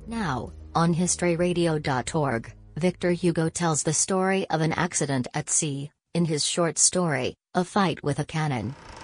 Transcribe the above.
Now, on historyradio.org, Victor Hugo tells the story of an accident at sea, in his short story, A Fight with a Cannon.